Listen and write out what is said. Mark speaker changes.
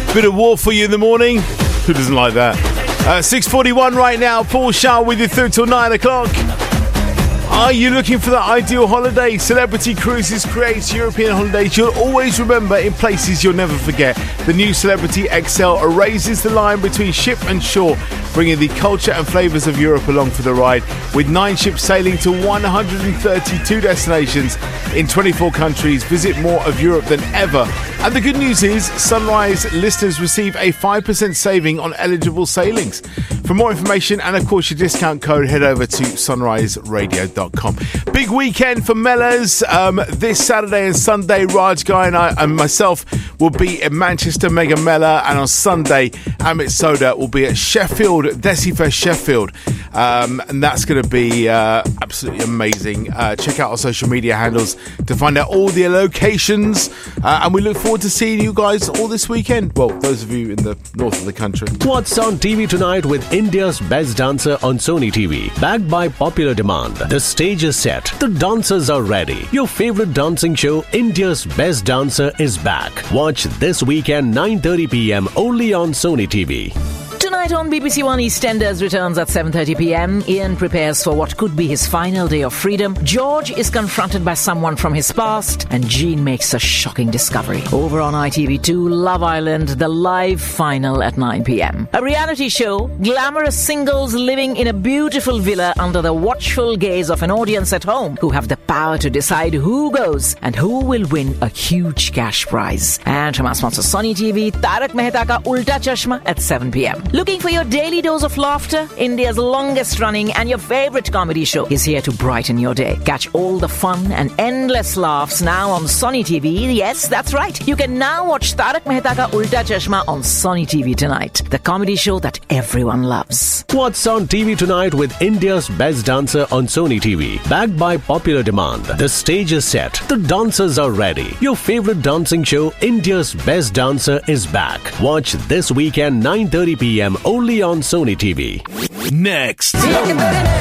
Speaker 1: Bit of war for you in the morning. Who doesn't like that? 6:41 right now. Paul Shaw with you through till 9 o'clock. Are you looking for the ideal holiday? Celebrity Cruises creates European holidays you'll always remember in places you'll never forget. The new Celebrity XL erases the line between ship and shore, bringing the culture and flavours of Europe along for the ride. With 9 ships sailing to 132 destinations in 24 countries, visit more of Europe than ever. And the good news is, Sunrise listeners receive a 5% saving on eligible sailings. For more information and, of course, your discount code, head over to sunriseradio.com. Big weekend for Mellors. This Saturday and Sunday, Raj Guy and myself will be at Manchester Mega Mela, and on Sunday, Amit Soda will be at Sheffield, Decifest Sheffield. And that's going to be absolutely amazing. Check out our social media handles to find out all the locations. And we look forward to seeing you guys all this weekend. Well, those of you in the north of the country.
Speaker 2: What's on TV tonight with India's Best Dancer on Sony TV? Backed by popular demand. The stage is set. The dancers are ready. Your favorite dancing show, India's Best Dancer, is back. Watch this weekend 9:30 p.m. only on Sony TV.
Speaker 3: Tonight on BBC One, EastEnders returns at 7:30 p.m. Ian prepares for what could be his final day of freedom. George is confronted by someone from his past, and Jean makes a shocking discovery. Over on ITV2, Love Island, the live final at 9 p.m. A reality show, glamorous singles living in a beautiful villa under the watchful gaze of an audience at home who have the power to decide who goes and who will win a huge cash prize. And from our sponsor Sony TV, Tarak Mehta Ka Ulta Chashma at 7 p.m. Looking for your daily dose of laughter? India's longest running and your favorite comedy show is here to brighten your day. Catch all the fun and endless laughs now on Sony TV. Yes, that's right. You can now watch Tarak Mehta Ka Ulta Chashma on Sony TV tonight. The comedy show that everyone loves.
Speaker 2: What's on TV tonight with India's Best Dancer on Sony TV? Backed by popular demand. The stage is set. The dancers are ready. Your favorite dancing show, India's Best Dancer, is back. Watch this weekend 9:30 p.m. only on Sony TV.
Speaker 1: Next.